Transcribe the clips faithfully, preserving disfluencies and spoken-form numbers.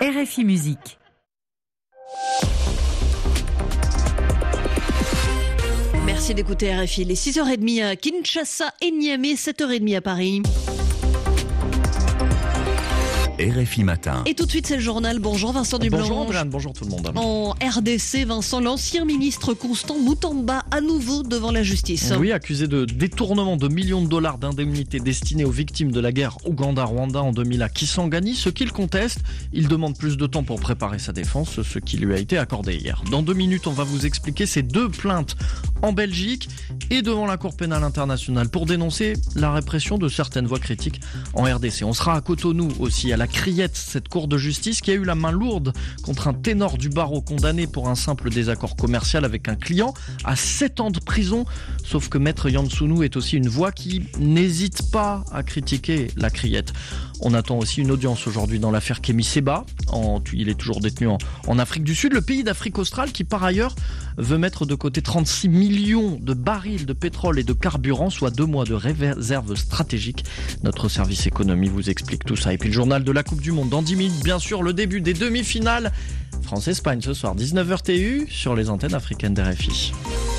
R F I Musique. Merci d'écouter R F I. Il est six heures trente à Kinshasa et Niamey, sept heures trente à Paris. R F I Matin. Et tout de suite, c'est le journal. Bonjour Vincent Dublanche. Bonjour Andréane, bonjour tout le monde. En R D C, Vincent, l'ancien ministre Constant Mutamba à nouveau devant la justice. Oui, accusé de détournement de millions de dollars d'indemnités destinées aux victimes de la guerre Ouganda-Rwanda en deux mille à Kisangani. Ce qu'il conteste, il demande plus de temps pour préparer sa défense, ce qui lui a été accordé hier. Dans deux minutes, on va vous expliquer ces deux plaintes en Belgique et devant la Cour pénale internationale pour dénoncer la répression de certaines voix critiques en R D C. On sera à Cotonou aussi, à la Criette, cette cour de justice qui a eu la main lourde contre un ténor du barreau condamné pour un simple désaccord commercial avec un client à sept ans de prison. Sauf que Maître Yansounou est aussi une voix qui n'hésite pas à critiquer la Criette. On attend aussi une audience aujourd'hui dans l'affaire Kémy Séba. En, il est toujours détenu en, en Afrique du Sud, le pays d'Afrique australe qui par ailleurs veut mettre de côté trente-six millions de barils de pétrole et de carburant, soit deux mois de réserve stratégique. Notre service économie vous explique tout ça. Et puis le journal de la Coupe du Monde dans dix minutes, bien sûr, le début des demi-finales. France-Espagne ce soir, dix-neuf heures T U sur les antennes africaines d'R F I.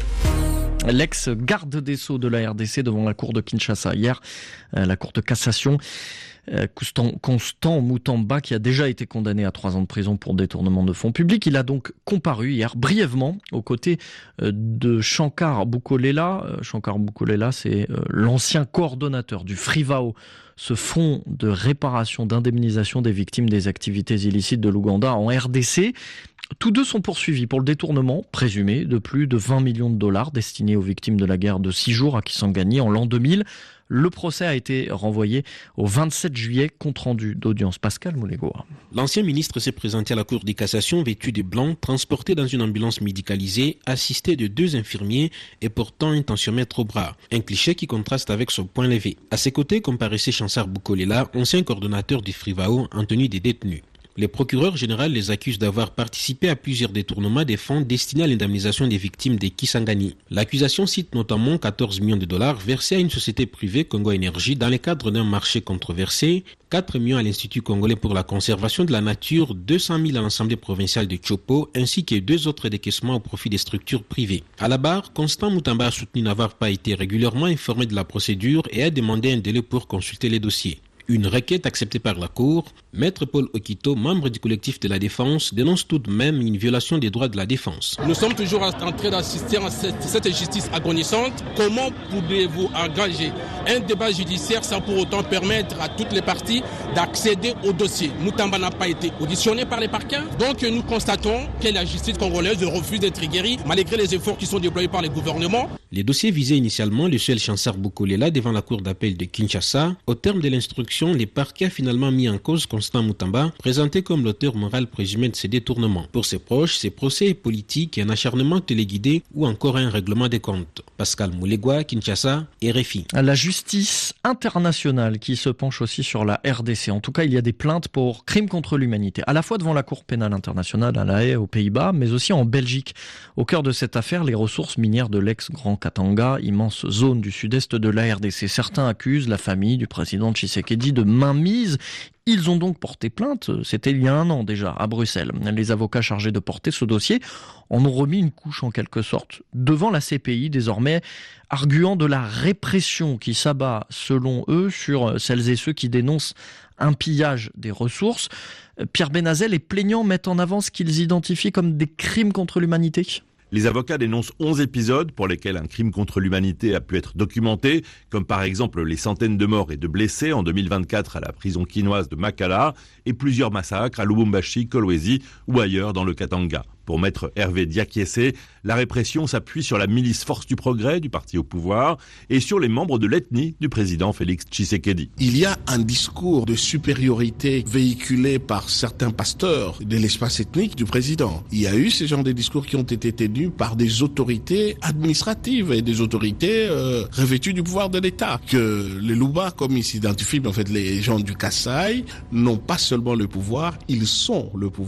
L'ex-garde des Sceaux de la R D C devant la cour de Kinshasa. Hier, euh, la cour de cassation. Euh, Constant, Constant Mutamba, qui a déjà été condamné à trois ans de prison pour détournement de fonds publics. Il a donc comparu hier brièvement aux côtés euh, de Shankar Bukolela. Euh, Shankar Bukolela, c'est euh, l'ancien coordonnateur du FRIVAO, ce fonds de réparation, d'indemnisation des victimes des activités illicites de l'Ouganda en R D C. Tous deux sont poursuivis pour le détournement présumé de plus de vingt millions de dollars destinés aux victimes de la guerre de six jours à Kisangani en l'an deux mille. Le procès a été renvoyé au vingt-sept juillet, compte rendu d'audience. Pascal Moulegoa. L'ancien ministre s'est présenté à la Cour de cassation vêtu de blanc, transporté dans une ambulance médicalisée, assisté de deux infirmiers et portant un tensiomètre au bras. Un cliché qui contraste avec son poing levé. À ses côtés comparaissait Shankar Bukolela, ancien coordonnateur du FRIVAO en tenue des détenus. Les procureurs généraux les accusent d'avoir participé à plusieurs détournements des fonds destinés à l'indemnisation des victimes des Kisangani. L'accusation cite notamment quatorze millions de dollars versés à une société privée Congo Énergie dans le cadre d'un marché controversé, quatre millions à l'Institut congolais pour la conservation de la nature, deux cent mille à l'Assemblée provinciale de Chopo, ainsi que deux autres décaissements au profit des structures privées. À la barre, Constant Mutamba a soutenu n'avoir pas été régulièrement informé de la procédure et a demandé un délai pour consulter les dossiers. Une requête acceptée par la Cour. Maître Paul Okito, membre du collectif de la défense, dénonce tout de même une violation des droits de la défense. Nous sommes toujours en train d'assister à cette, cette justice agonisante. Comment pouvez-vous engager un débat judiciaire sans pour autant permettre à toutes les parties d'accéder au dossier? Mutamba n'a pas été auditionné par les parquets. Donc nous constatons que la justice congolaise refuse d'être guérie malgré les efforts qui sont déployés par les gouvernements. Les dossiers visaient initialement le seul Shankar Bukolela devant la cour d'appel de Kinshasa. Au terme de l'instruction, les parquets a finalement mis en cause Constant Mutamba, présenté comme l'auteur moral présumé de ces détournements. Pour ses proches, ces procès est politique et un acharnement téléguidé ou encore un règlement des comptes. Pascal Moulegoa, Kinshasa, R F I. La justice internationale qui se penche aussi sur la R D C. En tout cas, il y a des plaintes pour crimes contre l'humanité, à la fois devant la Cour pénale internationale à La Haye, aux Pays-Bas, mais aussi en Belgique. Au cœur de cette affaire, les ressources minières de l'ex-Grand Katanga, immense zone du sud-est de la R D C. Certains accusent la famille du président Tshisekedi de mainmise. Ils ont donc porté plainte, c'était il y a un an déjà, à Bruxelles. Les avocats chargés de porter ce dossier en ont remis une couche en quelque sorte devant la C P I désormais, arguant de la répression qui s'abat selon eux sur celles et ceux qui dénoncent un pillage des ressources. Pierre Benazel, les plaignants mettent en avant ce qu'ils identifient comme des crimes contre l'humanité. Les avocats dénoncent onze épisodes pour lesquels un crime contre l'humanité a pu être documenté, comme par exemple les centaines de morts et de blessés en deux mille vingt-quatre à la prison quinoise de Makala et plusieurs massacres à Lubumbashi, Kolwezi ou ailleurs dans le Katanga. Pour maître Hervé Diakiese, la répression s'appuie sur la milice Force du Progrès du parti au pouvoir et sur les membres de l'ethnie du président Félix Tshisekedi. Il y a un discours de supériorité véhiculé par certains pasteurs de l'espace ethnique du président. Il y a eu ce genre de discours qui ont été tenus par des autorités administratives et des autorités euh, revêtues du pouvoir de l'État. Que les Luba, comme ils s'identifient, en fait, les gens du Kasaï, n'ont pas seulement le pouvoir, ils sont le pouvoir.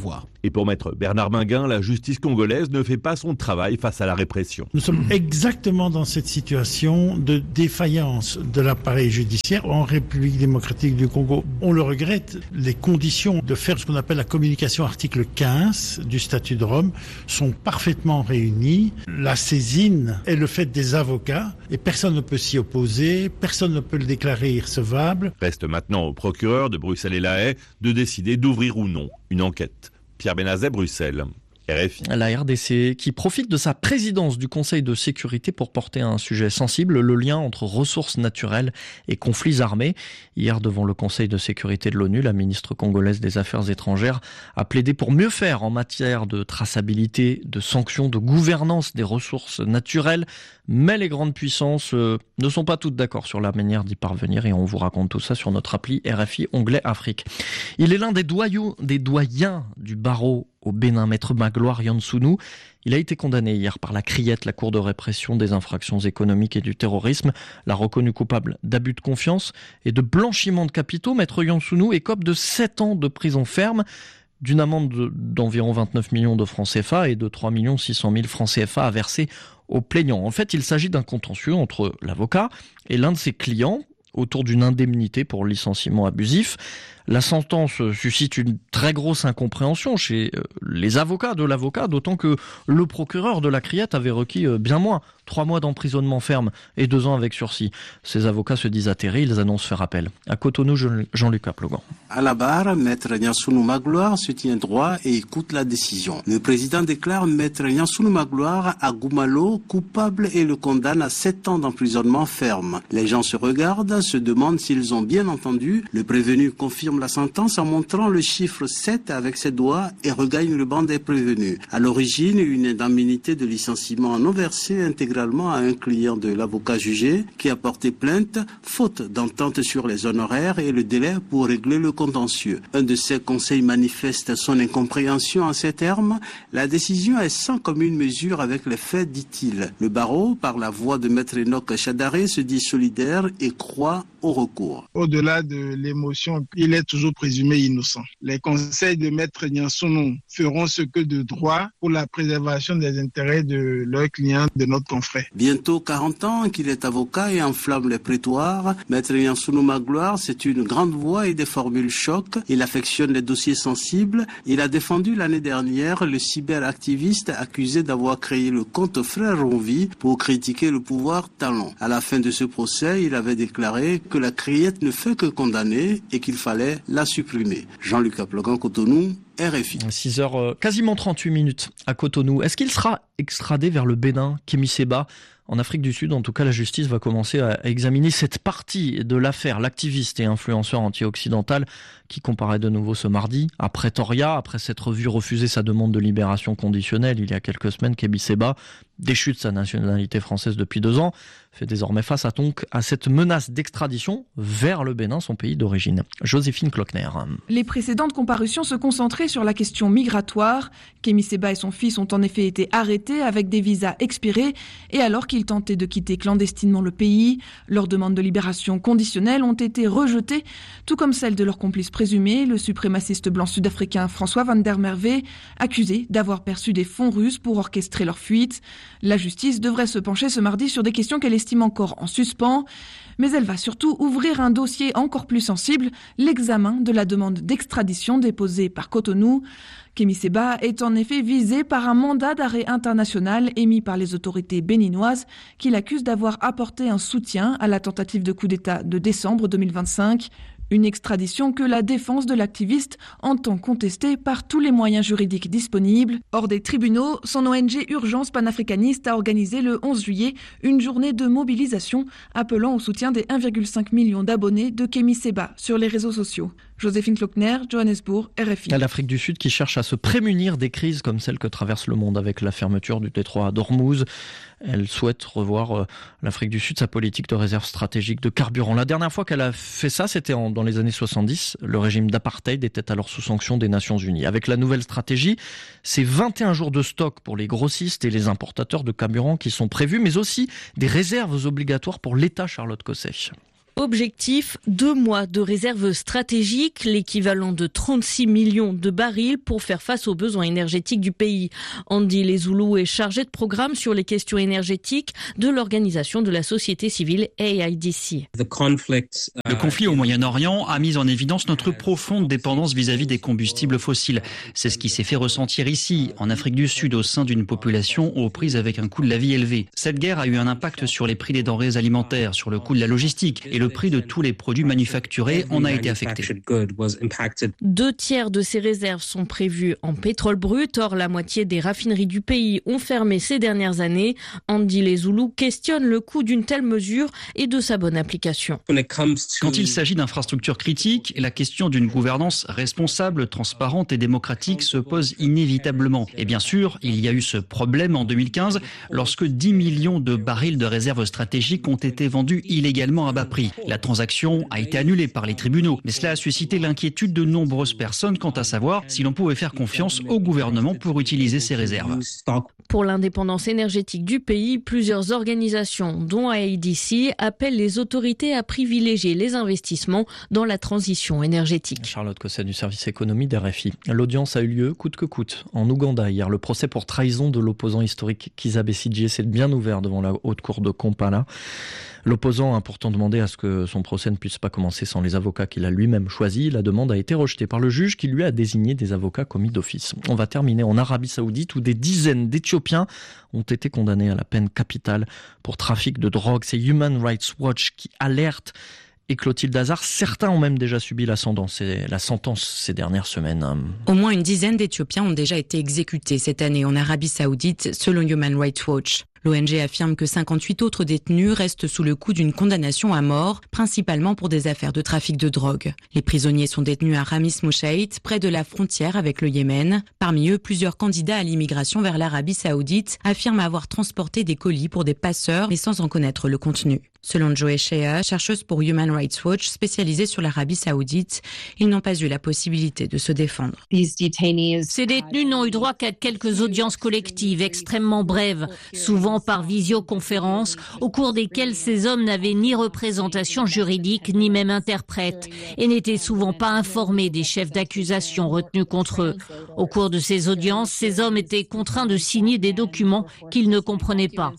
Et pour maître Bernard Minguin, la justice congolaise ne fait pas son travail face à la répression. Nous sommes exactement dans cette situation de défaillance de l'appareil judiciaire en République démocratique du Congo. On le regrette, les conditions de faire ce qu'on appelle la communication article quinze du statut de Rome sont parfaitement réunies. La saisine est le fait des avocats et personne ne peut s'y opposer, personne ne peut le déclarer irrecevable. Reste maintenant au procureur de Bruxelles et La Haye de décider d'ouvrir ou non une enquête. Pierre Benazet, Bruxelles. R F I. La R D C qui profite de sa présidence du Conseil de sécurité pour porter un sujet sensible, le lien entre ressources naturelles et conflits armés. Hier, devant le Conseil de sécurité de l'ONU, la ministre congolaise des Affaires étrangères a plaidé pour mieux faire en matière de traçabilité, de sanctions, de gouvernance des ressources naturelles. Mais les grandes puissances euh, ne sont pas toutes d'accord sur la manière d'y parvenir et on vous raconte tout ça sur notre appli R F I onglet Afrique. Il est l'un des doyens, des doyens du barreau au Bénin, maître Magloire Yansounou. Il a été condamné hier par la Criette, la Cour de répression des infractions économiques et du terrorisme, l'a reconnu coupable d'abus de confiance et de blanchiment de capitaux. Maître Yansounou écope de sept ans de prison ferme, d'une amende de, d'environ vingt-neuf millions de francs C F A et de trois millions six cent mille francs C F A à verser aux plaignants. En fait, il s'agit d'un contentieux entre l'avocat et l'un de ses clients autour d'une indemnité pour licenciement abusif. La sentence suscite une très grosse incompréhension chez les avocats de l'avocat, d'autant que le procureur de la Criette avait requis bien moins, trois mois d'emprisonnement ferme et deux ans avec sursis. Ces avocats se disent atterrés, ils annoncent faire appel. À Cotonou, Jean-Luc Aplogan. À la barre, maître Yansounou Magloire se tient droit et écoute la décision. Le président déclare maître Yansounou Magloire à Goumalo coupable et le condamne à sept ans d'emprisonnement ferme. Les gens se regardent, se demandent s'ils ont bien entendu. Le prévenu confirme la sentence en montrant le chiffre sept avec ses doigts et regagne le banc des prévenus. À l'origine, une indemnité de licenciement non versée intégralement à un client de l'avocat jugé qui a porté plainte, faute d'entente sur les honoraires et le délai pour régler le contentieux. Un de ses conseils manifeste son incompréhension en ces termes. La décision est sans commune mesure avec les faits, dit-il. Le barreau, par la voix de maître Enoch Chadaré, se dit solidaire et croit au recours. Au-delà de l'émotion, il est toujours présumé innocent. Les conseils de maître Yansounou feront ce que de droit pour la préservation des intérêts de leurs clients, de notre confrère. Bientôt quarante ans qu'il est avocat et enflamme les prétoires, maître Yansounou Magloire, c'est une grande voix et des formules choc. Il affectionne les dossiers sensibles. Il a défendu l'année dernière le cyberactiviste accusé d'avoir créé le compte Frère Ronvi pour critiquer le pouvoir Talon. À la fin de ce procès, il avait déclaré que la Criette ne fait que condamner et qu'il fallait la supprimer. Jean-Luc Aplogan, Cotonou, R F I. six heures, quasiment trente-huit minutes à Cotonou. Est-ce qu'il sera extradé vers le Bénin, Kémy Séba ? En Afrique du Sud, en tout cas, la justice va commencer à examiner cette partie de l'affaire. L'activiste et influenceur anti-occidental qui comparaît de nouveau ce mardi à Pretoria, après s'être vu refuser sa demande de libération conditionnelle il y a quelques semaines, Kémy Séba, déchu de sa nationalité française depuis deux ans, fait désormais face à, donc, à cette menace d'extradition vers le Bénin, son pays d'origine. Joséphine Klockner. Les précédentes comparutions se concentraient sur la question migratoire. Kémy Séba et son fils ont en effet été arrêtés avec des visas expirés et alors qu'ils tentaient de quitter clandestinement le pays. Leurs demandes de libération conditionnelle ont été rejetées, tout comme celles de leur complice présumé, le suprémaciste blanc sud-africain François van der Merwe, accusé d'avoir perçu des fonds russes pour orchestrer leur fuite. La justice devrait se pencher ce mardi sur des questions qu'elle estime encore en suspens, mais elle va surtout ouvrir un dossier encore plus sensible, l'examen de la demande d'extradition déposée par Cotonou. Kémy Séba est en effet visé par un mandat d'arrêt international émis par les autorités béninoises qui l'accusent d'avoir apporté un soutien à la tentative de coup d'État de décembre deux mille vingt-cinq. Une extradition que la défense de l'activiste entend contester par tous les moyens juridiques disponibles. Hors des tribunaux, son O N G Urgence panafricaniste a organisé le onze juillet une journée de mobilisation appelant au soutien des un virgule cinq million d'abonnés de Kémy Séba sur les réseaux sociaux. Joséphine Klockner, Johannesburg, R F I. L'Afrique du Sud qui cherche à se prémunir des crises comme celle que traverse le monde avec la fermeture du détroit d'Ormuz. Elle souhaite revoir, euh, l'Afrique du Sud, sa politique de réserve stratégique de carburant. La dernière fois qu'elle a fait ça, c'était en, dans les années soixante-dix. Le régime d'apartheid était alors sous sanction des Nations Unies. Avec la nouvelle stratégie, c'est vingt et un jours de stock pour les grossistes et les importateurs de carburant qui sont prévus, mais aussi des réserves obligatoires pour l'État Charlotte Cosset. Objectif, deux mois de réserve stratégique, l'équivalent de trente-six millions de barils pour faire face aux besoins énergétiques du pays. Andy Lezoulou est chargé de programme sur les questions énergétiques de l'organisation de la société civile A I D C. Le conflit au Moyen-Orient a mis en évidence notre profonde dépendance vis-à-vis des combustibles fossiles. C'est ce qui s'est fait ressentir ici, en Afrique du Sud, au sein d'une population aux prises avec un coût de la vie élevé. Cette guerre a eu un impact sur les prix des denrées alimentaires, sur le coût de la logistique et le Le prix de tous les produits manufacturés en a été affecté. Deux tiers de ces réserves sont prévues en pétrole brut. Or, la moitié des raffineries du pays ont fermé ces dernières années. Andy Lezoulou questionne le coût d'une telle mesure et de sa bonne application. Quand il s'agit d'infrastructures critiques, la question d'une gouvernance responsable, transparente et démocratique se pose inévitablement. Et bien sûr, il y a eu ce problème en deux mille quinze lorsque dix millions de barils de réserves stratégiques ont été vendus illégalement à bas prix. La transaction a été annulée par les tribunaux, mais cela a suscité l'inquiétude de nombreuses personnes quant à savoir si l'on pouvait faire confiance au gouvernement pour utiliser ces réserves. Pour l'indépendance énergétique du pays, plusieurs organisations, dont A I D C, appellent les autorités à privilégier les investissements dans la transition énergétique. Charlotte Cosset du service économie d'R F I. L'audience a eu lieu coûte que coûte en Ouganda hier. Le procès pour trahison de l'opposant historique Kizza Besigye s'est bien ouvert devant la haute cour de Kampala. L'opposant a pourtant demandé à ce que son procès ne puisse pas commencer sans les avocats qu'il a lui-même choisis. La demande a été rejetée par le juge qui lui a désigné des avocats commis d'office. On va terminer en Arabie Saoudite où des dizaines d'Éthiopiens ont été condamnés à la peine capitale pour trafic de drogue. C'est Human Rights Watch qui alerte. Et Clotilde Hazard, certains ont même déjà subi la sentence, la sentence ces dernières semaines. Au moins une dizaine d'Éthiopiens ont déjà été exécutés cette année en Arabie Saoudite, selon Human Rights Watch. L'O N G affirme que cinquante-huit autres détenus restent sous le coup d'une condamnation à mort, principalement pour des affaires de trafic de drogue. Les prisonniers sont détenus à Ramis Moushaït, près de la frontière avec le Yémen. Parmi eux, plusieurs candidats à l'immigration vers l'Arabie Saoudite affirment avoir transporté des colis pour des passeurs, mais sans en connaître le contenu. Selon Joy Shea, chercheuse pour Human Rights Watch spécialisée sur l'Arabie Saoudite, ils n'ont pas eu la possibilité de se défendre. Ces détenus n'ont eu droit qu'à quelques audiences collectives extrêmement brèves, souvent par visioconférence, au cours desquelles ces hommes n'avaient ni représentation juridique ni même interprète et n'étaient souvent pas informés des chefs d'accusation retenus contre eux. Au cours de ces audiences, ces hommes étaient contraints de signer des documents qu'ils ne comprenaient pas.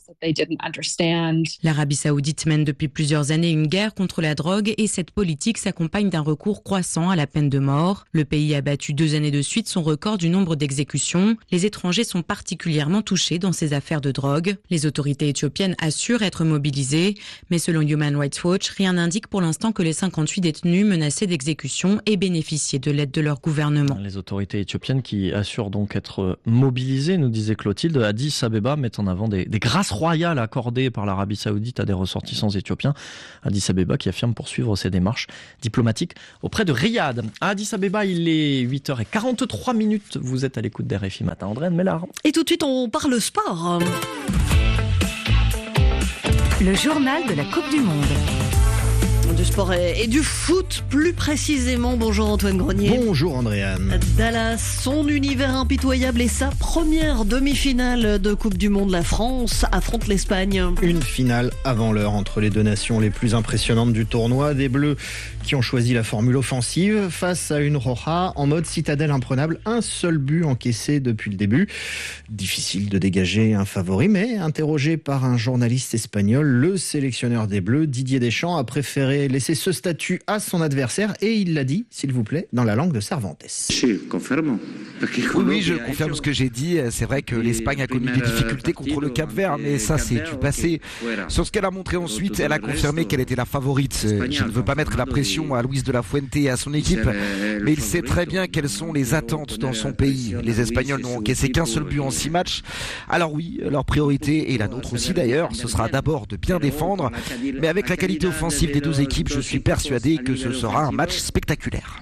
L'Arabie Saoudite mène depuis plusieurs années une guerre contre la drogue et cette politique s'accompagne d'un recours croissant à la peine de mort. Le pays a battu deux années de suite son record du nombre d'exécutions. Les étrangers sont particulièrement touchés dans ces affaires de drogue. Les autorités éthiopiennes assurent être mobilisées, mais selon Human Rights Watch, rien n'indique pour l'instant que les cinquante-huit détenus menacés d'exécution aient bénéficié de l'aide de leur gouvernement. Les autorités éthiopiennes qui assurent donc être mobilisées, nous disait Clotilde. Addis Abeba met en avant des, des grâces royales accordées par l'Arabie Saoudite à des ressortissants éthiopiens. Addis Abeba qui affirme poursuivre ses démarches diplomatiques auprès de Riyad. À Addis Abeba, il est huit heures quarante-trois minutes. Vous êtes à l'écoute d'R F I Matin. Andréane Mellard. Et tout de suite, on parle sport. Le journal de la Coupe du Monde. Du sport et du foot plus précisément. Bonjour Antoine Grenier. Bonjour Andréane. Dallas, son univers impitoyable et sa première demi-finale de Coupe du Monde. La France affronte l'Espagne. Une finale avant l'heure entre les deux nations les plus impressionnantes du tournoi. Des Bleus qui ont choisi la formule offensive face à une Roja en mode citadelle imprenable. Un seul but encaissé depuis le début. Difficile de dégager un favori, mais interrogé par un journaliste espagnol, le sélectionneur des Bleus, Didier Deschamps, a préféré laisser ce statut à son adversaire et il l'a dit, s'il vous plaît, dans la langue de Cervantes. Oui, oui, je confirme ce que j'ai dit. C'est vrai que l'Espagne a connu des difficultés contre le Cap-Vert, mais ça c'est du passé. Sur ce qu'elle a montré ensuite, elle a confirmé qu'elle était la favorite. Je ne veux pas mettre la pression à Luis de la Fuente et à son équipe, mais il sait très bien quelles sont les attentes dans son pays. Les Espagnols n'ont encaissé qu'un seul but en six matchs. Alors oui, leur priorité, et la nôtre aussi d'ailleurs, ce sera d'abord de bien défendre, mais avec la qualité offensive des deux équipes, je suis persuadé que ce sera un match spectaculaire.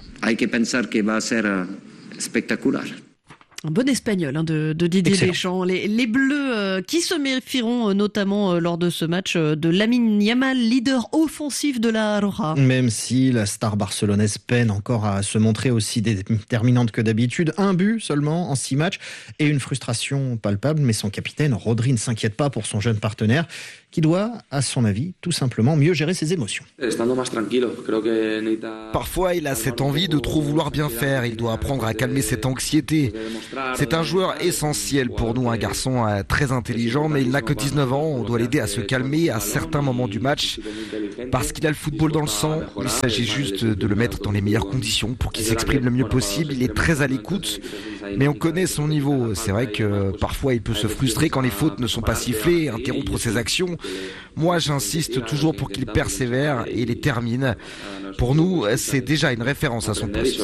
Un bon espagnol hein, de, de Didier Excellent. Deschamps. Les, les Bleus euh, qui se méfieront euh, notamment euh, lors de ce match euh, de Lamine Yamal, leader offensif de la Roja. Même si la star barcelonaise peine encore à se montrer aussi déterminante que d'habitude. Un but seulement en six matchs et une frustration palpable. Mais son capitaine, Rodri, ne s'inquiète pas pour son jeune partenaire qui doit, à son avis, tout simplement mieux gérer ses émotions. Parfois, il a cette envie de trop vouloir bien faire. Il doit apprendre à calmer cette anxiété. C'est un joueur essentiel pour nous, un garçon très intelligent, mais il n'a que dix-neuf ans. On doit l'aider à se calmer à certains moments du match. Parce qu'il a le football dans le sang, il s'agit juste de le mettre dans les meilleures conditions pour qu'il s'exprime le mieux possible. Il est très à l'écoute, mais on connaît son niveau. C'est vrai que parfois il peut se frustrer quand les fautes ne sont pas sifflées, interrompre ses actions. Moi, j'insiste toujours pour qu'il persévère et les termine. Pour nous, c'est déjà une référence à son poste.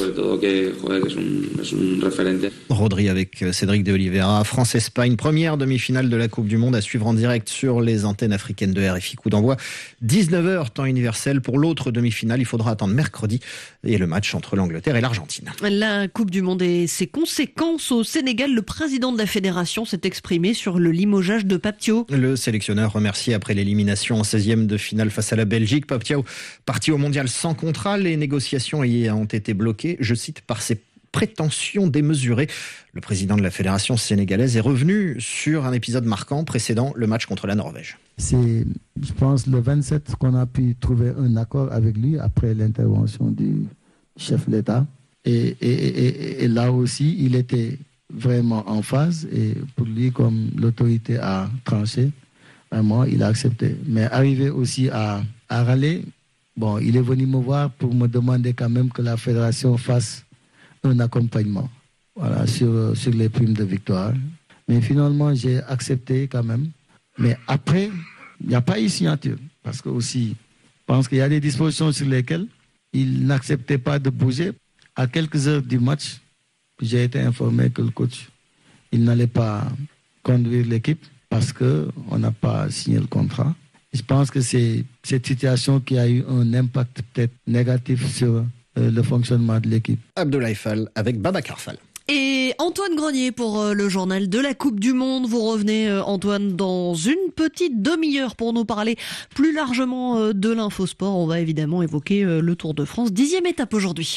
Rodri avec Cédric de Oliveira. France-Espagne, première demi-finale de la Coupe du Monde à suivre en direct sur les antennes africaines de R F I. Coup d'envoi dix-neuf heures, temps universel. Pour l'autre demi-finale, il faudra attendre mercredi et le match entre l'Angleterre et l'Argentine. La Coupe du Monde et ses conséquences au Sénégal. Le président de la fédération s'est exprimé sur le limogeage de Pape Thiaw. Le sélectionneur remercié après l'élimination en seizième de finale face à la Belgique. Pape Thiaw, parti au mondial sans contrat, les négociations ayant été bloquées, je cite, par ses prétentions démesurées. Le président de la fédération sénégalaise est revenu sur un épisode marquant précédant le match contre la Norvège. C'est, je pense, le vingt-sept qu'on a pu trouver un accord avec lui après l'intervention du chef de l'État. Et, et, et, et là aussi, il était vraiment en phase. Et pour lui, comme l'autorité a tranché, vraiment, il a accepté. Mais arrivé aussi à, à râler, bon, il est venu me voir pour me demander quand même que la fédération fasse un accompagnement, voilà, sur, sur les primes de victoire. Mais finalement, j'ai accepté quand même. Mais après, il n'y a pas eu signature. Parce que aussi, je pense qu'il y a des dispositions sur lesquelles il n'acceptait pas de bouger. À quelques heures du match, j'ai été informé que le coach, il n'allait pas conduire l'équipe parce qu'on n'a pas signé le contrat. Je pense que c'est cette situation qui a eu un impact peut-être négatif sur euh, le fonctionnement de l'équipe. Abdoulaye Fall avec Babacar Fall. Et Antoine Grenier pour le journal de la Coupe du Monde. Vous revenez, Antoine, dans une petite demi-heure pour nous parler plus largement de l'infosport. On va évidemment évoquer le Tour de France, dixième étape aujourd'hui.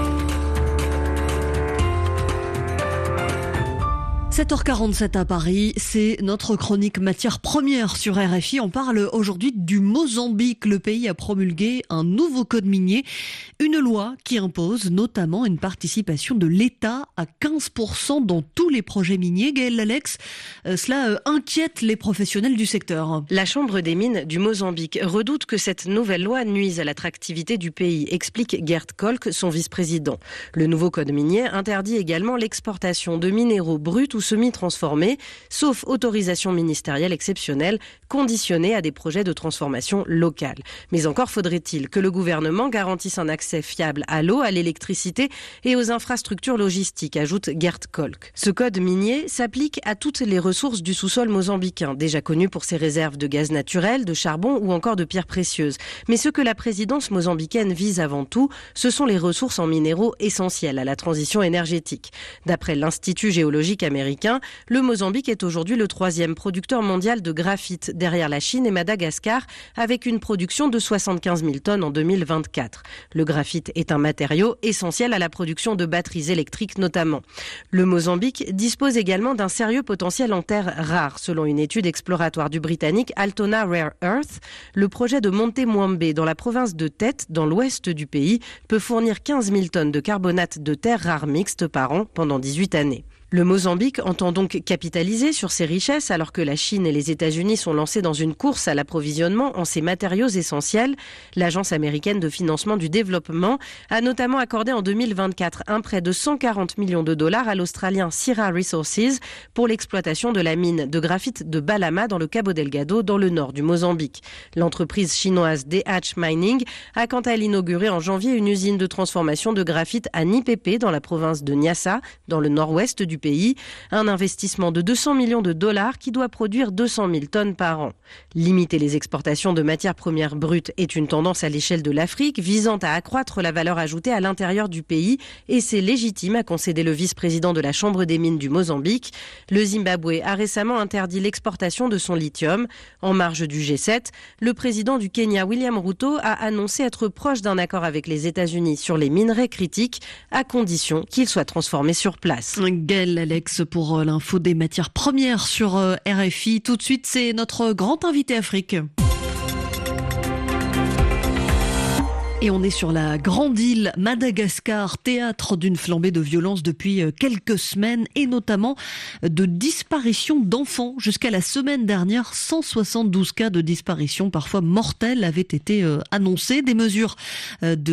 sept heures quarante-sept à Paris, c'est notre chronique matière première sur R F I. On parle aujourd'hui du Mozambique. Le pays a promulgué un nouveau code minier, une loi qui impose notamment une participation de l'État à quinze pour cent dans tous les projets miniers. Gaëlle Alex, euh, cela euh, inquiète les professionnels du secteur. La Chambre des mines du Mozambique redoute que cette nouvelle loi nuise à l'attractivité du pays, explique Gert Kolk, son vice-président. Le nouveau code minier interdit également l'exportation de minéraux bruts ou semi-transformés, sauf autorisation ministérielle exceptionnelle, conditionnée à des projets de transformation locale. Mais encore faudrait-il que le gouvernement garantisse un accès fiable à l'eau, à l'électricité et aux infrastructures logistiques, ajoute Gert Kolk. Ce code minier s'applique à toutes les ressources du sous-sol mozambicain, déjà connu pour ses réserves de gaz naturel, de charbon ou encore de pierres précieuses. Mais ce que la présidence mozambicaine vise avant tout, ce sont les ressources en minéraux essentielles à la transition énergétique. D'après l'Institut géologique américain, le Mozambique est aujourd'hui le troisième producteur mondial de graphite, derrière la Chine et Madagascar, avec une production de soixante-quinze mille tonnes en deux mille vingt-quatre. Le graphite est un matériau essentiel à la production de batteries électriques notamment. Le Mozambique dispose également d'un sérieux potentiel en terres rares. Selon une étude exploratoire du Britannique Altona Rare Earth, le projet de Monte Mwambe dans la province de Tete, dans l'ouest du pays, peut fournir quinze mille tonnes de carbonate de terres rares mixtes par an pendant dix-huit années. Le Mozambique entend donc capitaliser sur ces richesses alors que la Chine et les États-Unis sont lancés dans une course à l'approvisionnement en ces matériaux essentiels. L'Agence américaine de financement du développement a notamment accordé en deux mille vingt-quatre un prêt de cent quarante millions de dollars à l'Australien Syrah Resources pour l'exploitation de la mine de graphite de Balama dans le Cabo Delgado dans le nord du Mozambique. L'entreprise chinoise D H Mining a quant à elle inauguré en janvier une usine de transformation de graphite à Nipepe dans la province de Niassa, dans le nord-ouest du pays, un investissement de deux cents millions de dollars qui doit produire deux cent mille tonnes par an. Limiter les exportations de matières premières brutes est une tendance à l'échelle de l'Afrique visant à accroître la valeur ajoutée à l'intérieur du pays et c'est légitime, a concédé le vice-président de la Chambre des mines du Mozambique. Le Zimbabwe a récemment interdit l'exportation de son lithium. En marge du G sept, le président du Kenya, William Ruto, a annoncé être proche d'un accord avec les États-Unis sur les minerais critiques à condition qu'ils soient transformés sur place. Gaëlle Raphaël Alex pour l'info des matières premières sur R F I. Tout de suite, c'est notre grand invité Afrique. Et on est sur la grande île Madagascar, théâtre d'une flambée de violence depuis quelques semaines et notamment de disparition d'enfants. Jusqu'à la semaine dernière, cent soixante-douze cas de disparition, parfois mortelles, avaient été annoncés. Des mesures de